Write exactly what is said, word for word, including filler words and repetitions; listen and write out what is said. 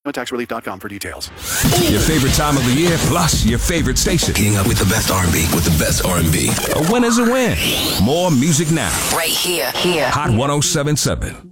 income tax relief dot com for details. Your favorite time of the year plus your favorite station. Getting up with the best R and B, with the best R and B. A win is a win. More music now. Right here, here. Hot one oh seven point seven.